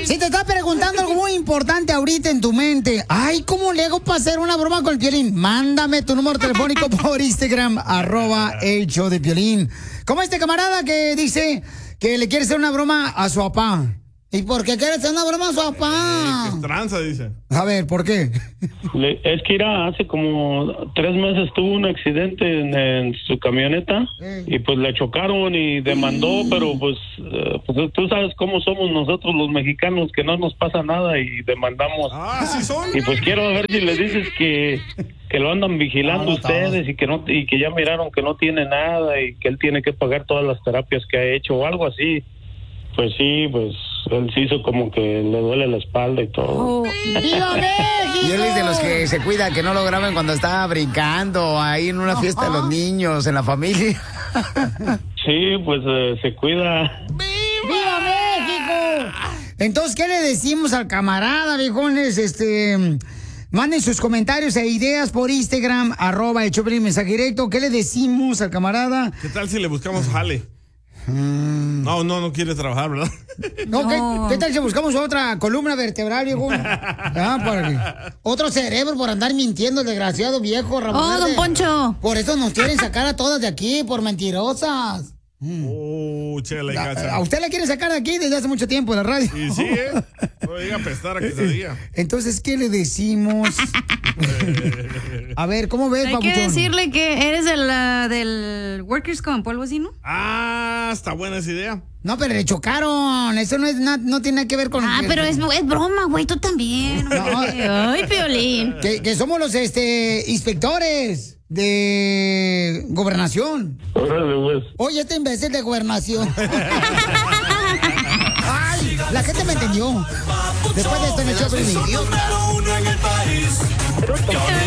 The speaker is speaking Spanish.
Si te estás preguntando algo muy importante ahorita en tu mente, ay, ¿cómo le hago para hacer una broma con el Piolín? Mándame tu número telefónico por Instagram, @el show de Piolín. Como este camarada que dice que le quiere hacer una broma a su papá. ¿Y por qué quiere hacer una broma a su papá? Que es tranza, dice. A ver, ¿por qué? Es que hace como 3 meses tuvo un accidente en su camioneta y pues le chocaron y demandó, pero pues tú sabes cómo somos nosotros los mexicanos, que no nos pasa nada y demandamos. ¿Sí son? Y pues quiero ver si le dices que lo andan vigilando ustedes y que ya miraron que no tiene nada y que él tiene que pagar todas las terapias que ha hecho o algo así. Pues sí, pues él se hizo como que le duele la espalda y todo. ¡Viva México! Y él es de los que se cuida que no lo graben cuando está brincando ahí en una fiesta de los niños, en la familia. Sí, pues se cuida. ¡Viva México! Entonces, ¿qué le decimos al camarada, viejones? Manden sus comentarios e ideas por Instagram, @el show de Piolín, mensaje directo. ¿Qué le decimos al camarada? ¿Qué tal si le buscamos jale? No quiere trabajar, ¿verdad? No. ¿Qué tal si buscamos otra columna vertebral, viejo? Otro cerebro por andar mintiendo, el desgraciado viejo, Ramón. ¡Oh, don Poncho! Por eso nos quieren sacar a todas de aquí, por mentirosas. Chela y cacha. A usted la quiere sacar de aquí desde hace mucho tiempo en la radio. Y sí, no diga apestar a que se diga. Entonces, ¿qué le decimos? A ver, ¿cómo ves, Hay que papuchón? decirle que eres del Workers' Comp o algo así, ¿no? Está buena esa idea. No, pero le chocaron. Eso no tiene nada que ver con... pero es broma, güey, tú también. Ay, Piolín. Que somos los inspectores de gobernación. Oye, este imbécil de gobernación. Ay, la gente me entendió. Después de esto en el show de Piolín.